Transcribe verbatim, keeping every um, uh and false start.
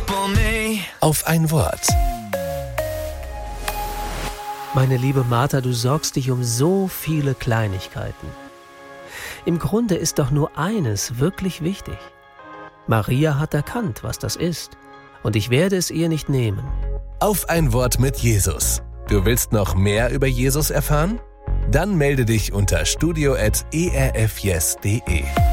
Auf ein Wort. Meine liebe Martha, du sorgst dich um so viele Kleinigkeiten. Im Grunde ist doch nur eines wirklich wichtig. Maria hat erkannt, was das ist, und ich werde es ihr nicht nehmen. Auf ein Wort mit Jesus. Du willst noch mehr über Jesus erfahren? Dann melde dich unter studio at e r f yes punkt de.